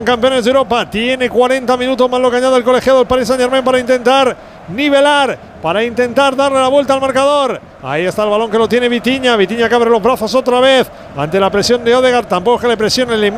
Campeones de Europa, tiene 40 minutos más lo que añade el colegiado del Paris Saint-Germain para intentar nivelar, para intentar darle la vuelta al marcador. Ahí está el balón que lo tiene Vitinha, Vitinha que abre los brazos otra vez ante la presión de Ødegaard, tampoco que le presione, le